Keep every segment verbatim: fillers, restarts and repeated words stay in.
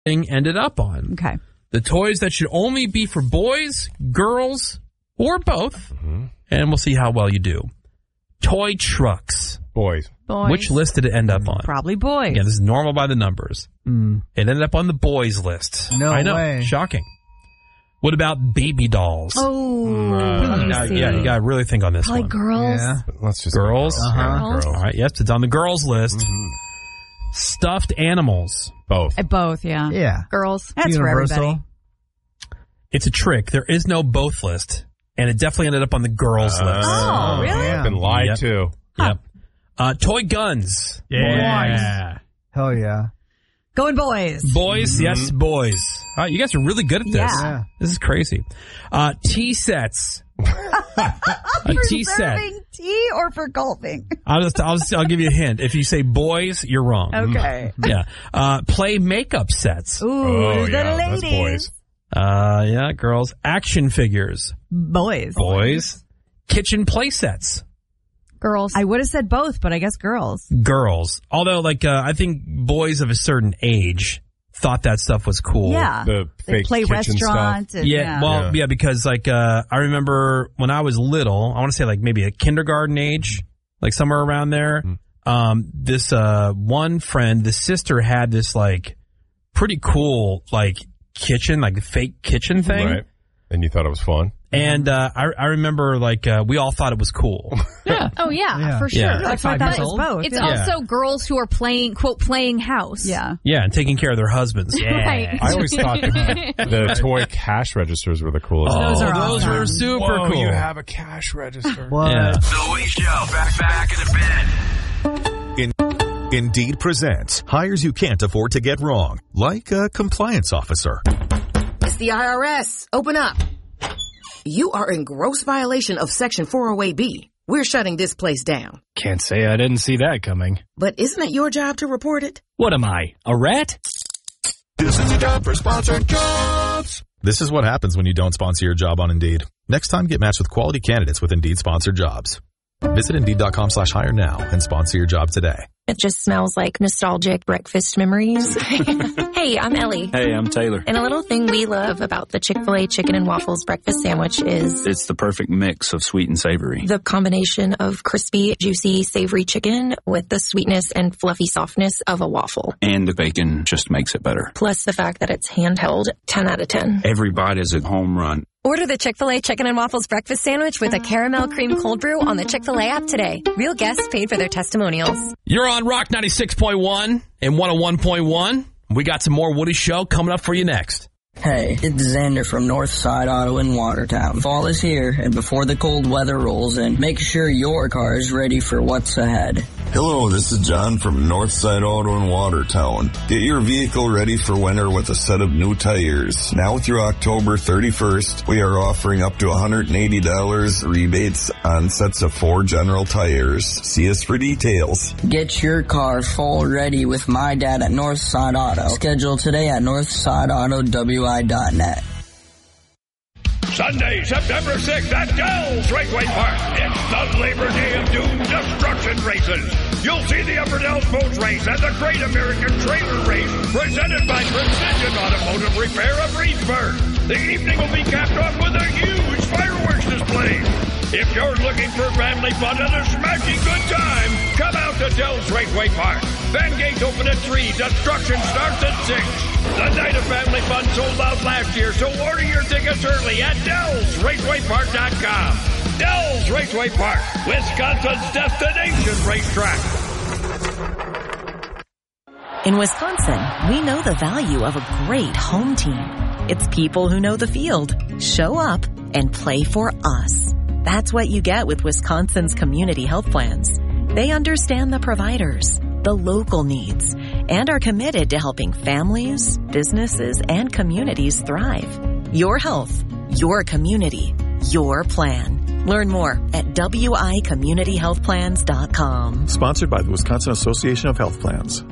thing ended up on. Okay. The toys that should only be for boys, girls, or both. Mm-hmm. And we'll see how well you do. Toy trucks. Boys. Boys. Which list did it end up on? Probably boys. Yeah, this is normal by the numbers. Mm. It ended up on the boys list. No I know. way. Shocking. What about baby dolls? Oh. Uh, now, yeah, you got to really think on this Probably one. girls. Yeah. Let's just Girls? Girls. Uh-huh. Yeah, Girls. girls. All right, yes, it's on the girls list. Mm-hmm. Stuffed animals. Both. Uh, Both, yeah. Yeah. Girls. That's Universal. for everybody. It's a trick. There is no both list, and it definitely ended up on the girls Uh, list. Oh, really? Yeah. I've been lied Yep. to. Yep. Uh, toy guns. Yeah. Hell yeah. Going boys. Boys, Mm-hmm. yes, boys. Uh, you guys are really good at this. Yeah. Yeah. This is crazy. Uh, tea sets. A tea set. Serving tea or for golfing? I'll just, I'll just, I'll give you a hint. If you say boys, you're wrong. Okay. Yeah. Uh, play makeup sets. Ooh, Oh, the yeah, ladies. that's boys. Uh, yeah, girls. Action figures. Boys. Boys. Kitchen play sets. Girls. I would have said both, but I guess girls. Girls. Although, like, uh, I think boys of a certain age thought that stuff was cool. Yeah. The They fake play kitchen restaurant. stuff. And, Yeah, yeah. well, Yeah. yeah, because like uh, I remember when I was little, I want to say like maybe a kindergarten age, like somewhere around there. Um, this uh, one friend, the sister had this like pretty cool like kitchen, like fake kitchen thing, Right. And you thought it was fun? and uh, I I remember like uh, we all thought it was cool. Yeah. Oh, yeah, Yeah. for sure. Yeah. I thought five that years was old. both. It's yeah. also girls who are playing, quote, playing house. Yeah. Yeah, and taking care of their husbands. Yeah. Right. I always thought the, the toy cash registers were the coolest. Oh, Those are those awesome. were super Whoa, cool. you have a cash register. What? Yeah. The Lee Show, back, back in the bin. In- Indeed presents hires you can't afford to get wrong, like a compliance officer. It's the I R S. Open up. You are in gross violation of Section four oh eight B. We're shutting this place down. Can't say I didn't see that coming. But isn't it your job to report it? What am I, a rat? This is a job for sponsored jobs. This is what happens when you don't sponsor your job on Indeed. Next time, get matched with quality candidates with Indeed sponsored jobs. Visit Indeed.com slash hire now and sponsor your job today. It just smells like nostalgic breakfast memories. Hey, I'm Ellie. Hey, I'm Taylor. And a little thing we love about the Chick-fil-A Chicken and Waffles breakfast sandwich is It's the perfect mix of sweet and savory. the combination of crispy, juicy, savory chicken with the sweetness and fluffy softness of a waffle. And the bacon just makes it better. Plus the fact that it's handheld, ten out of ten. Every bite is a home run. Order the Chick-fil-A Chicken and Waffles breakfast sandwich with a caramel cream cold brew on the Chick-fil-A app today. Real guests paid for their testimonials. You're on Rock ninety-six point one and one oh one point one. We got some more Woody Show coming up for you next. Hey, it's Xander from Northside Auto in Watertown. Fall is here, and before the cold weather rolls in, make sure your car is ready for what's ahead. Hello, this is John from Northside Auto in Watertown. Get your vehicle ready for winter with a set of new tires. Now through October thirty-first, we are offering up to one hundred eighty dollars rebates on sets of four General tires. See us for details. Get your car full ready with my dad at Northside Auto. Schedule today at northside auto w i dot net. Sunday, September sixth at Dell's Raceway Park. It's the Labor Day of Doom Destruction Races. You'll see the Upper Dells Boat Race and the Great American Trailer Race presented by Precision Automotive Repair of Reedsburg. The evening will be capped off with a huge fireworks display. If you're looking for family fun and a smashing good time, come out to Dell's Raceway Park. Van gates open at three. Destruction starts at six. The night of family fun sold out last year, so order your tickets early at Dells Raceway Park dot com. Dells Raceway Park, Wisconsin's destination racetrack. In Wisconsin, we know the value of a great home team. It's people who know the field, show up, and play for us. That's what you get with Wisconsin's community health plans. They understand the providers, the local needs, and are committed to helping families, businesses, and communities thrive. Your health, your community, your plan. Learn more at w i community health plans dot com. Sponsored by the Wisconsin Association of Health Plans.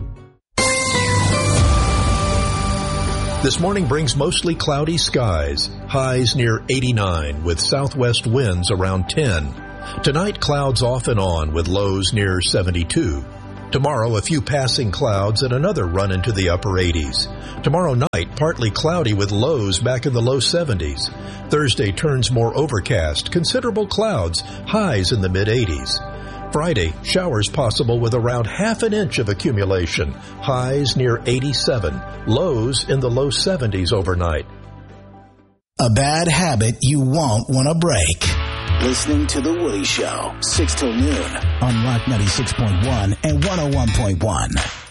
This morning brings mostly cloudy skies, highs near eighty-nine with southwest winds around ten. Tonight, clouds off and on with lows near seventy-two. Tomorrow, a few passing clouds and another run into the upper eighties. Tomorrow night, partly cloudy with lows back in the low seventies. Thursday turns more overcast, considerable clouds, highs in the mid-eighties. Friday, showers possible with around half an inch of accumulation, highs near eighty-seven, lows in the low seventies overnight. A bad habit you won't want to break. Listening to The Woody Show, six till noon on Rock ninety-six point one and one oh one point one.